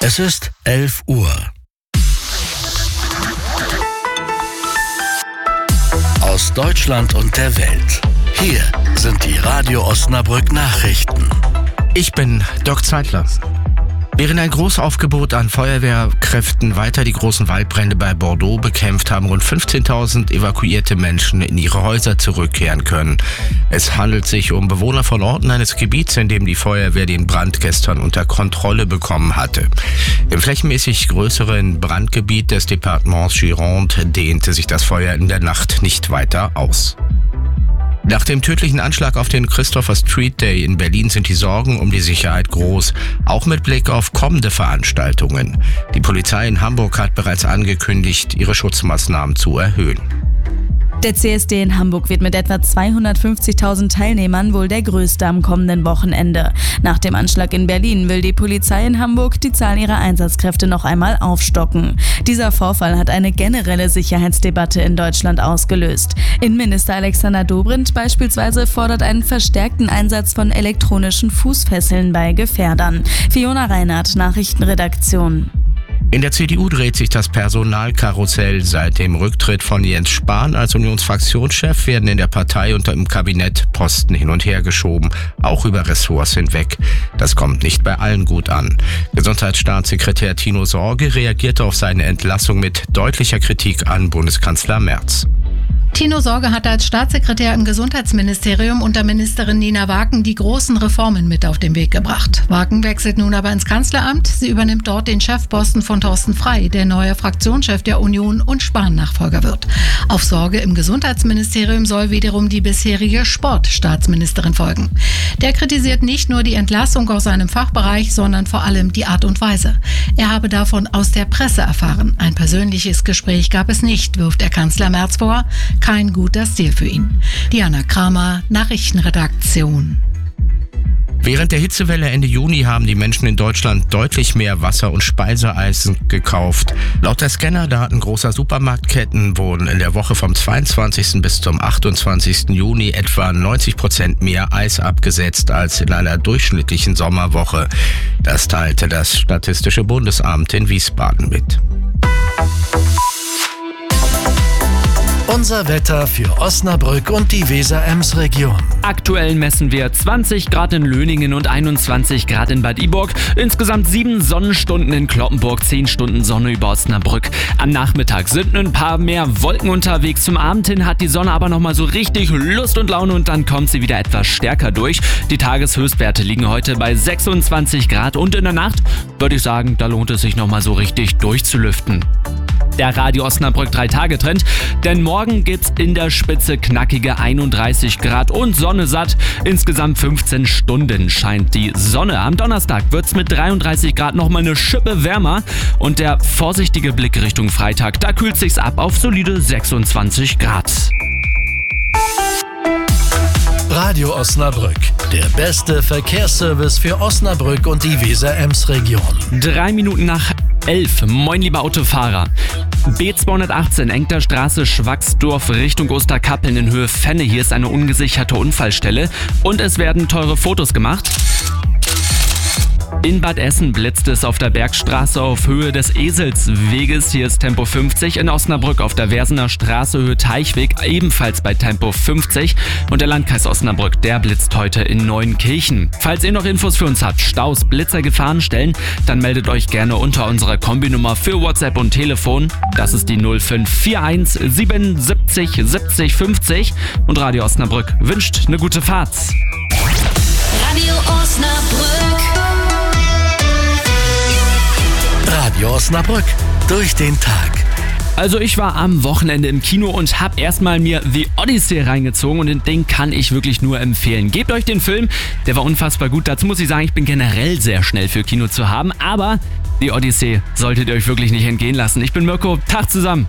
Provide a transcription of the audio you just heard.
Es ist 11 Uhr. Aus Deutschland und der Welt. Hier sind die Radio Osnabrück Nachrichten. Ich bin Doc Zeitler. Während ein Großaufgebot an Feuerwehrkräften weiter die großen Waldbrände bei Bordeaux bekämpft, haben rund 15.000 evakuierte Menschen in ihre Häuser zurückkehren können. Es handelt sich um Bewohner von Orten eines Gebiets, in dem die Feuerwehr den Brand gestern unter Kontrolle bekommen hatte. Im flächenmäßig größeren Brandgebiet des Departements Gironde dehnte sich das Feuer in der Nacht nicht weiter aus. Nach dem tödlichen Anschlag auf den Christopher Street Day in Berlin sind die Sorgen um die Sicherheit groß, auch mit Blick auf kommende Veranstaltungen. Die Polizei in Hamburg hat bereits angekündigt, ihre Schutzmaßnahmen zu erhöhen. Der CSD in Hamburg wird mit etwa 250.000 Teilnehmern wohl der größte am kommenden Wochenende. Nach dem Anschlag in Berlin will die Polizei in Hamburg die Zahl ihrer Einsatzkräfte noch einmal aufstocken. Dieser Vorfall hat eine generelle Sicherheitsdebatte in Deutschland ausgelöst. Innenminister Alexander Dobrindt beispielsweise fordert einen verstärkten Einsatz von elektronischen Fußfesseln bei Gefährdern. Fiona Reinhardt, Nachrichtenredaktion. In der CDU dreht sich das Personalkarussell. Seit dem Rücktritt von Jens Spahn als Unionsfraktionschef werden in der Partei und im Kabinett Posten hin und her geschoben, auch über Ressorts hinweg. Das kommt nicht bei allen gut an. Gesundheitsstaatssekretär Tino Sorge reagierte auf seine Entlassung mit deutlicher Kritik an Bundeskanzler Merz. Tino Sorge hatte als Staatssekretär im Gesundheitsministerium unter Ministerin Nina Waken die großen Reformen mit auf den Weg gebracht. Waken wechselt nun aber ins Kanzleramt. Sie übernimmt dort den Chefposten von Thorsten Frey, der neuer Fraktionschef der Union und Spahn-Nachfolger wird. Auf Sorge im Gesundheitsministerium soll wiederum die bisherige Sportstaatsministerin folgen. Der kritisiert nicht nur die Entlassung aus seinem Fachbereich, sondern vor allem die Art und Weise. Er habe davon aus der Presse erfahren. Ein persönliches Gespräch gab es nicht, wirft der Kanzler Merz vor. Kein guter Stil für ihn. Diana Kramer, Nachrichtenredaktion. Während der Hitzewelle Ende Juni haben die Menschen in Deutschland deutlich mehr Wasser- und Speiseeisen gekauft. Laut der Scannerdaten großer Supermarktketten wurden in der Woche vom 22. bis zum 28. Juni etwa 90% mehr Eis abgesetzt als in einer durchschnittlichen Sommerwoche. Das teilte das Statistische Bundesamt in Wiesbaden mit. Unser Wetter für Osnabrück und die Weser-Ems-Region. Aktuell messen wir 20 Grad in Löningen und 21 Grad in Bad Iburg. Insgesamt 7 Sonnenstunden in Cloppenburg, 10 Stunden Sonne über Osnabrück. Am Nachmittag sind ein paar mehr Wolken unterwegs. Zum Abend hin hat die Sonne aber nochmal so richtig Lust und Laune und dann kommt sie wieder etwas stärker durch. Die Tageshöchstwerte liegen heute bei 26 Grad und in der Nacht würde ich sagen, da lohnt es sich nochmal so richtig durchzulüften. Der Radio Osnabrück 3-Tage-Trend, denn morgen gibt's in der Spitze knackige 31 Grad und Sonne satt. Insgesamt 15 Stunden scheint die Sonne. Am Donnerstag wird's mit 33 Grad nochmal eine Schippe wärmer und der vorsichtige Blick Richtung Freitag, da kühlt sich's ab auf solide 26 Grad. Radio Osnabrück, der beste Verkehrsservice für Osnabrück und die Weser-Ems-Region. 3 Minuten nach 11. Moin, lieber Autofahrer. B218 Engter Straße Schwacksdorf Richtung Osterkappeln in Höhe Fenne. Hier ist eine ungesicherte Unfallstelle und es werden teure Fotos gemacht. In Bad Essen blitzt es auf der Bergstraße auf Höhe des Eselsweges. Hier ist Tempo 50. In Osnabrück auf der Versener Straße Höhe Teichweg ebenfalls bei Tempo 50. Und der Landkreis Osnabrück, der blitzt heute in Neuenkirchen. Falls ihr noch Infos für uns habt, Staus, Blitzer, Gefahrenstellen, dann meldet euch gerne unter unserer Kombinummer für WhatsApp und Telefon. Das ist die 0541 77 70 50. Und Radio Osnabrück wünscht eine gute Fahrt. Radio Osnabrück. Radio Osnabrück, durch den Tag. Also ich war am Wochenende im Kino und habe erstmal mir The Odyssey reingezogen und den kann ich wirklich nur empfehlen. Gebt euch den Film, der war unfassbar gut. Dazu muss ich sagen, ich bin generell sehr schnell für Kino zu haben, aber The Odyssey solltet ihr euch wirklich nicht entgehen lassen. Ich bin Mirko, Tag zusammen.